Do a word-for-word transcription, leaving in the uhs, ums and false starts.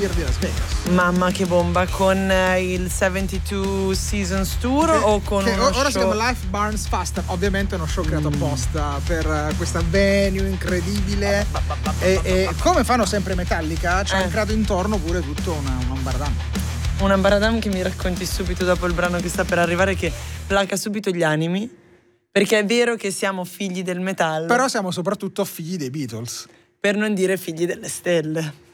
Sphere di Las Vegas. Mamma che bomba, con eh, il settantadue Seasons Tour Che, o con che uno ora show? si chiama Life Burns Faster, ovviamente è uno show creato apposta per uh, questa venue incredibile e, e come fanno sempre Metallica ci hanno Eh. creato intorno pure tutto una, un ambaradam. Una baradam che mi racconti subito dopo il brano che sta per arrivare, che placa subito gli animi, perché è vero che siamo figli del metallo, Però siamo soprattutto figli dei Beatles. per non dire figli delle stelle.